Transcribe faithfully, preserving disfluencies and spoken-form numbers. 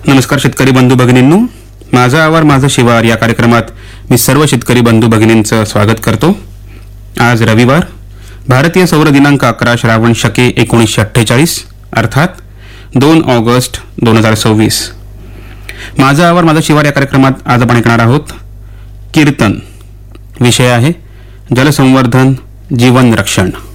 नमस्कार शेतकरी बंधू भगिनींनो, माझा आवार माझा शिवार या कार्यक्रमात मी सर्व शेतकरी बंधू भगिनींचं स्वागत करतो. आज रविवार, भारतीय सौर दिनांक अकरा श्रावण शके एकोणीसशे अठ्ठेचाळीस अर्थात दोन ऑगस्ट दोन हजार सव्वीस. माझा आवार माझा शिवार या कार्यक्रमात आज आपण ऐकणार आहोत कीर्तन. विषय आहे जलसंवर्धन जीवन रक्षण.